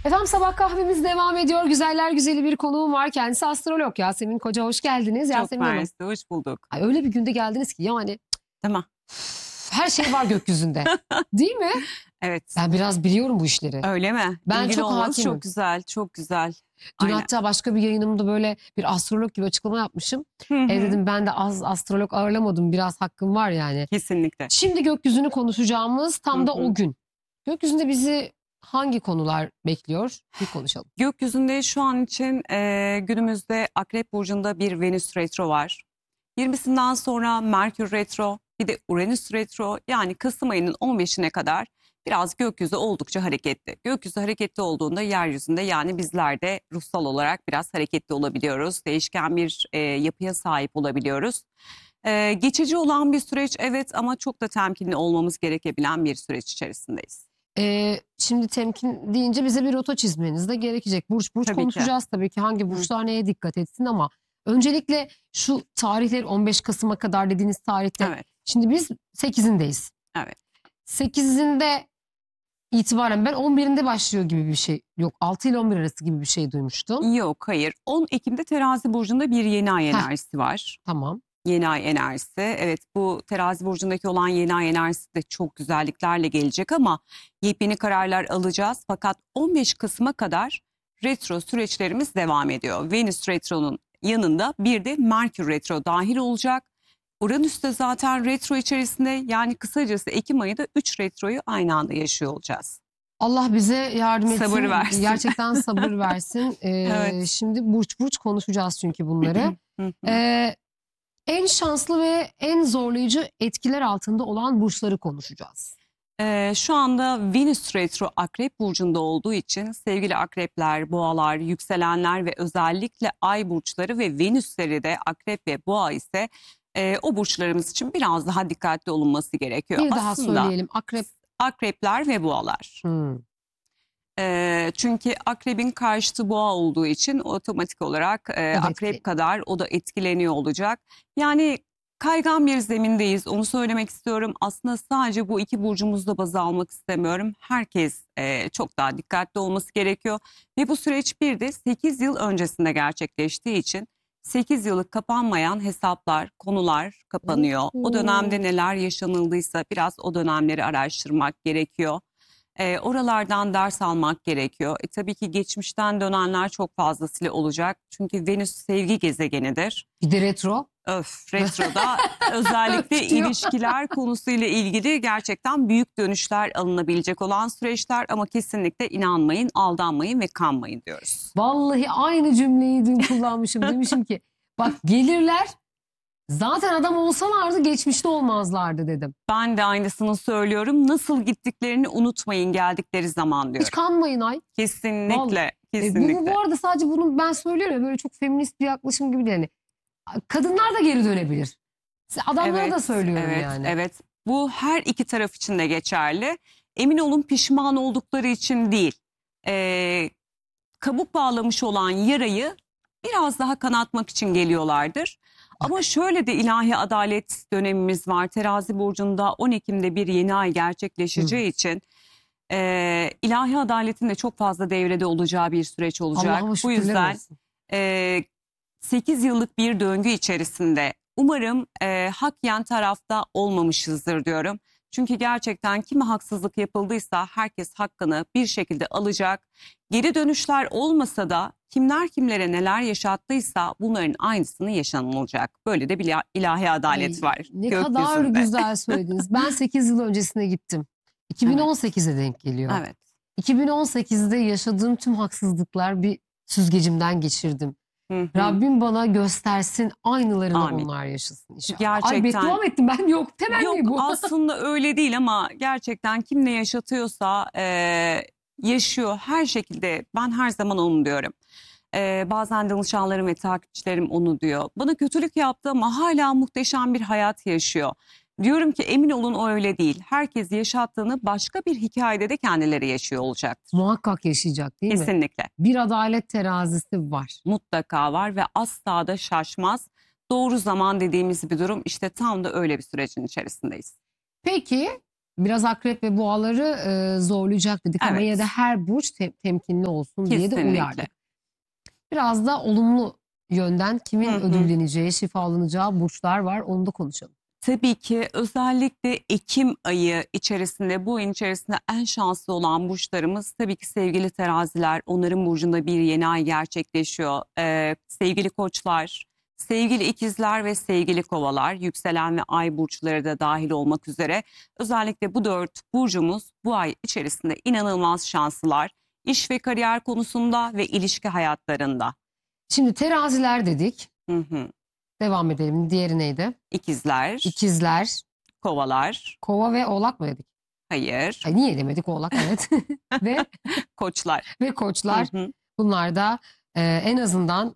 Efendim sabah kahvemiz devam ediyor. Güzeller güzeli bir konuğum var. Kendisi astrolog Yasemin Koca. Hoş geldiniz Çok Yasemin Hanım. mersi, hoş bulduk. Ay, öyle bir günde geldiniz ki yani Tamam. her şey var gökyüzünde. Değil mi? Evet. Ben biraz biliyorum bu işleri. Öyle mi? Ben İlgili çok olmanız hakimim. çok güzel, çok güzel. Dün Aynen. hatta başka bir yayınımda böyle bir astrolog gibi açıklama yapmışım. Hı hı. Dedim ben de az astrolog ağırlamadım. Biraz hakkım var yani. Kesinlikle. Şimdi gökyüzünü konuşacağımız tam da Hı hı. o gün. Gökyüzünde bizi hangi konular bekliyor? Bir konuşalım. Gökyüzünde şu an için günümüzde Akrep Burcu'nda bir Venüs retro var. 20'sinden sonra Merkür retro, bir de Uranüs retro, yani Kasım ayının 15'ine kadar biraz gökyüzü oldukça hareketli. Gökyüzü hareketli olduğunda yeryüzünde, yani bizler de ruhsal olarak biraz hareketli olabiliyoruz. Değişken bir yapıya sahip olabiliyoruz. Geçici olan bir süreç, evet, ama çok da temkinli olmamız gerekebilen bir süreç içerisindeyiz. Şimdi temkin deyince bize bir rota çizmeniz de gerekecek. Burç Tabii ki. konuşacağız tabii ki hangi burçlar neye dikkat etsin ama öncelikle şu tarihler 15 Kasım'a kadar dediğiniz tarihte. Evet, Şimdi biz 8'indeyiz. evet. 8'inde itibaren ben 11'inde başlıyor gibi bir şey. Yok, 6 ile 11 arası gibi bir şey duymuştum. Yok, hayır. 10 Ekim'de Terazi Burcu'nda bir yeni ay Heh. enerjisi var. Tamam. Yeni ay enerjisi. Evet, bu Terazi Burcu'ndaki olan yeni ay enerjisi de çok güzelliklerle gelecek ama yepyeni kararlar alacağız. Fakat 15 Kasım'a kadar retro süreçlerimiz devam ediyor. Venüs retronun yanında bir de Merkür retro dahil olacak. Uranüs de zaten retro içerisinde, yani kısacası Ekim ayında 3 retroyu aynı anda yaşıyor olacağız. Allah bize yardım etsin. Sabır versin. Gerçekten sabır versin. Evet. Şimdi burç konuşacağız çünkü bunları. Hı hı. En şanslı ve en zorlayıcı etkiler altında olan burçları konuşacağız. Şu anda Venüs retro Akrep Burcu'nda olduğu için sevgili akrepler, boğalar, yükselenler ve özellikle ay burçları ve Venüsleri de Akrep ve Boğa ise o burçlarımız için biraz daha dikkatli olunması gerekiyor. Bir daha söyleyelim. Akrep. Akrepler ve boğalar. Çünkü akrebin karşıtı boğa olduğu için otomatik olarak akrep kadar o da etkileniyor olacak. Yani kaygan bir zemindeyiz, onu söylemek istiyorum. Aslında sadece bu iki burcumuzda baz almak istemiyorum. Herkes çok daha dikkatli olması gerekiyor. Ve bu süreç bir de 8 yıl öncesinde gerçekleştiği için 8 yıllık kapanmayan hesaplar, konular kapanıyor. O dönemde neler yaşanıldıysa biraz o dönemleri araştırmak gerekiyor. Oralardan ders almak gerekiyor. Tabii ki geçmişten dönenler çok fazlasıyla olacak. Çünkü Venüs sevgi gezegenidir. Bir de retro. Retroda özellikle ilişkiler konusuyla ilgili gerçekten büyük dönüşler alınabilecek olan süreçler, ama kesinlikle inanmayın, aldanmayın ve kanmayın diyoruz. Vallahi aynı cümleyi dün kullanmışım. Demişim ki bak, gelirler zaten adam olsalardı geçmişte olmazlardı dedim. Ben de aynısını söylüyorum. Nasıl gittiklerini unutmayın geldikleri zaman diyorum. Hiç kanmayın ay. Kesinlikle, Vallahi. kesinlikle. Bu arada sadece bunu ben söylüyorum ya, böyle çok feminist bir yaklaşım gibi değil. Yani kadınlar da geri dönebilir. Adamlara da söylüyorum yani. Evet. Bu her iki taraf için de geçerli. Emin olun, pişman oldukları için değil. Kabuk bağlamış olan yarayı biraz daha kanatmak için geliyorlardır. Ama şöyle de ilahi adalet dönemimiz var. Terazi Burcu'nda 10 Ekim'de bir yeni ay gerçekleşeceği için ilahi adaletin de çok fazla devrede olacağı bir süreç olacak. Bu yüzden 8 yıllık bir döngü içerisinde umarım hak yiyen tarafta olmamışızdır diyorum. Çünkü gerçekten kime haksızlık yapıldıysa herkes hakkını bir şekilde alacak. Geri dönüşler olmasa da kimler kimlere neler yaşattıysa bunların aynısını yaşanılacak. Böyle de bir ilahi adalet var. Ne kadar güzel söylediniz. Ben 8 yıl öncesine gittim. 2018'e denk geliyor. Evet. 2018'de yaşadığım tüm haksızlıklar bir süzgecimden geçirdim. Rabbim bana göstersin, aynılarını onlar yaşasın inşallah. Gerçekten. Ay, beddua ettim ben, yok temenni bu. Yok, aslında öyle değil ama gerçekten kim ne yaşatıyorsa yaşıyor her şekilde. Ben her zaman onu diyorum. Bazen danışanlarım ve takipçilerim onu diyor. Bana kötülük yaptı ama hala muhteşem bir hayat yaşıyor. Diyorum ki emin olun, o öyle değil. Herkes yaşattığını başka bir hikayede de kendileri yaşıyor olacaktır. Muhakkak yaşayacak değil mi? Kesinlikle. Bir adalet terazisi var. Mutlaka var ve asla da şaşmaz. Doğru zaman dediğimiz bir durum, işte tam da öyle bir sürecin içerisindeyiz. Peki biraz akrep ve boğaları zorlayacak dedik ama Evet. yine de her burç temkinli olsun diye de Kesinlikle. uyardık. Biraz da olumlu yönden kimin ödülleneceği, şifalanacağı burçlar var, onu da konuşalım. Tabii ki özellikle Ekim ayı içerisinde, bu ayın içerisinde en şanslı olan burçlarımız tabii ki sevgili teraziler. Onların burcunda bir yeni ay gerçekleşiyor. Sevgili koçlar, sevgili ikizler ve sevgili kovalar, yükselen ve ay burçları da dahil olmak üzere. Özellikle bu 4 burcumuz bu ay içerisinde inanılmaz şanslılar. İş ve kariyer konusunda ve ilişki hayatlarında. Şimdi teraziler dedik. Hı hı. Devam edelim. Diğeri neydi? İkizler, İkizler, kovalar, kova ve oğlak mı dedik? hayır, Ay niye demedik oğlak, evet. koçlar. ve koçlar. Hı hı. Bunlar da en azından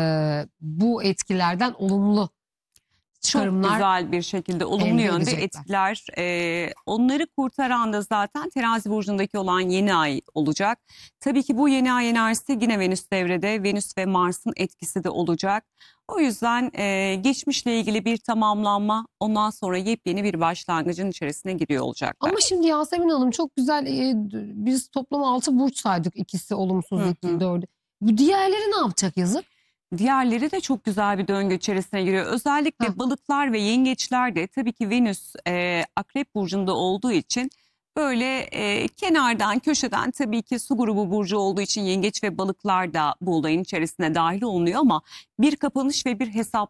bu etkilerden olumlu çıkarımlar çok güzel bir şekilde olumlu elde yönde edecekler. etkiler. Onları kurtaran da zaten terazi burcundaki olan yeni ay olacak. Tabii ki bu yeni ay enerjisi yine Venüs devrede. Venüs ve Mars'ın etkisi de olacak. O yüzden geçmişle ilgili bir tamamlanma, ondan sonra yepyeni bir başlangıcın içerisine giriyor olacaklar. Ama şimdi Yasemin Hanım çok güzel, biz toplam 6 burç saydık, ikisi olumsuz, Hı hı. 2, 4. Bu diğerleri ne yapacak yazık? Diğerleri de çok güzel bir döngü içerisine giriyor. Özellikle balıklar ve yengeçler de tabii ki Venüs Akrep burcunda olduğu için böyle kenardan köşeden, tabii ki su grubu burcu olduğu için yengeç ve balıklar da bu olayın içerisine dahil olunuyor ama bir kapanış ve bir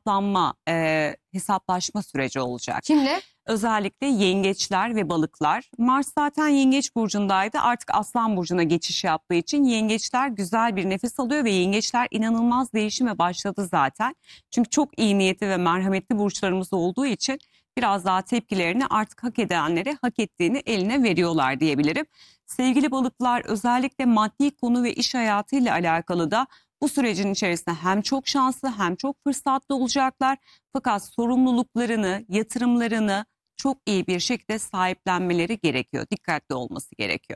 hesaplaşma süreci olacak. Kimle? Özellikle yengeçler ve balıklar. Mars zaten yengeç burcundaydı. Artık Aslan burcuna geçiş yaptığı için yengeçler güzel bir nefes alıyor ve yengeçler inanılmaz değişime başladı zaten. Çünkü çok iyi niyetli ve merhametli burçlarımız olduğu için biraz daha tepkilerini artık hak edenlere hak ettiğini eline veriyorlar diyebilirim. Sevgili balıklar, özellikle maddi konu ve iş hayatıyla alakalı da bu sürecin içerisinde hem çok şanslı hem çok fırsatlı olacaklar. Fakat sorumluluklarını, yatırımlarını çok iyi bir şekilde sahiplenmeleri gerekiyor. Dikkatli olması gerekiyor.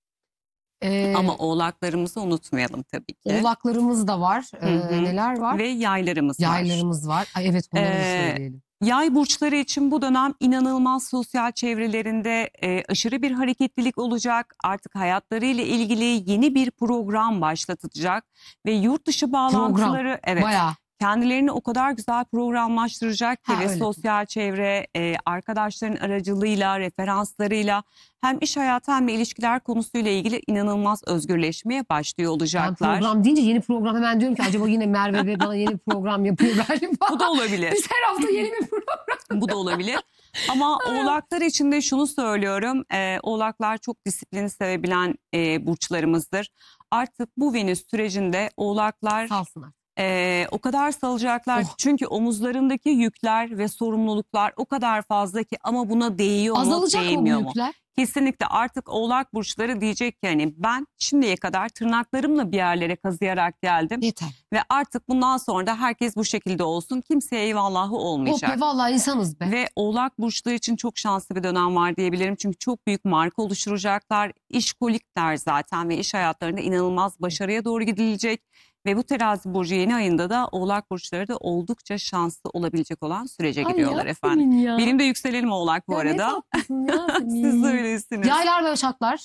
Ama oğlaklarımızı unutmayalım tabii ki. Oğlaklarımız da var. Neler var? Ve yaylarımız var. Yaylarımız var. Ay evet, bunları da söyleyelim. Yay burçları için bu dönem inanılmaz sosyal çevrelerinde aşırı bir hareketlilik olacak. Artık hayatlarıyla ilgili yeni bir program başlatacak ve yurt dışı bağlantıları, evet, Bayağı. kendilerini o kadar güzel programlaştıracak ki ve öyle. sosyal çevre, arkadaşların aracılığıyla, referanslarıyla hem iş hayatı hem de ilişkiler konusuyla ilgili inanılmaz özgürleşmeye başlıyor Ben olacaklar. program deyince yeni program, hemen diyorum ki acaba yine Merve Bey bana yeni bir program yapıyor galiba. Bu da olabilir. Biz her hafta yeni bir program. Bu da olabilir. Ama oğlaklar için de şunu söylüyorum. Oğlaklar çok disiplini sevebilen burçlarımızdır. Artık bu Venüs sürecinde oğlaklar Salsınlar. o kadar salacaklar. Çünkü omuzlarındaki yükler ve sorumluluklar o kadar fazla ki, ama buna değiyor mu, Azalacak mı bu değmiyor mu? yükler? Kesinlikle artık oğlak burçları diyecek ki hani ben şimdiye kadar tırnaklarımla bir yerlere kazıyarak geldim. Yeter. Ve artık bundan sonra da herkes bu şekilde olsun. Kimseye eyvallahı olmayacak. Oh be, vallahi insanız be. Ve oğlak burçları için çok şanslı bir dönem var diyebilirim. Çünkü çok büyük marka oluşturacaklar. İşkolikler zaten ve iş hayatlarında inanılmaz başarıya doğru gidilecek. Ve bu terazi burcu yeni ayında da oğlak burçları da oldukça şanslı olabilecek olan sürece giriyorlar efendim. Ya. Benim de yükselenim oğlak bu Ya arada. ne tatlısın Siz de öylesiniz. Yaylar ve başaklar.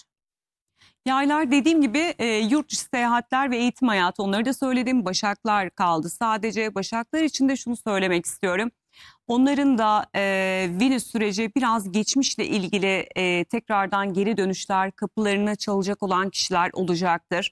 Yaylar dediğim gibi yurt dışı seyahatler ve eğitim hayatı, onları da söyledim. Başaklar kaldı sadece. Başaklar için de şunu söylemek istiyorum. Onların da Venüs süreci biraz geçmişle ilgili tekrardan geri dönüşler, kapılarını çalacak olan kişiler olacaktır.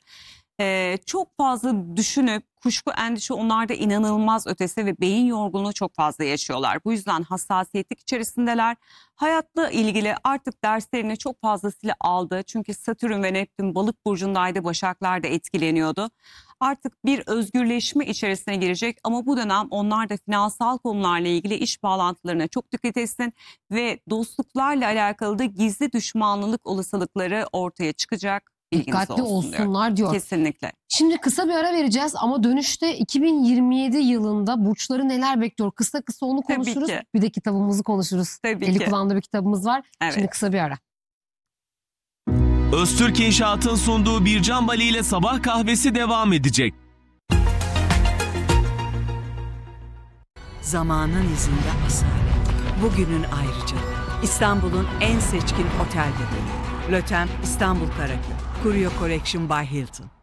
Çok fazla düşünüp kuşku, endişe onlarda inanılmaz ötesi ve beyin yorgunluğu çok fazla yaşıyorlar. Bu yüzden hassasiyetlik içerisindeler. Hayatla ilgili artık derslerini çok fazlasıyla aldı. Çünkü Satürn ve Neptün balık burcundaydı, Başaklar da etkileniyordu. Artık bir özgürleşme içerisine girecek ama bu dönem onlar da finansal konularla ilgili iş bağlantılarına çok dikkat etsin ve dostluklarla alakalı da gizli düşmanlılık olasılıkları ortaya çıkacak. Dikkatli olsunlar diyor. Kesinlikle. Şimdi kısa bir ara vereceğiz ama dönüşte 2027 yılında burçları neler bekliyor? Kısa kısa onu konuşuruz. Tabii ki. Bir de kitabımızı konuşuruz. Tabii Eli ki. kulağında bir kitabımız var. Evet. Şimdi kısa bir ara. Öztürk İnşaat'ın sunduğu Bircan Bali ile sabah kahvesi devam edecek. Zamanın izinde asalet, bugünün ayrıcalığı. İstanbul'un en seçkin otel bebeği. Lotem İstanbul Karaköy. Curio Collection by Hilton.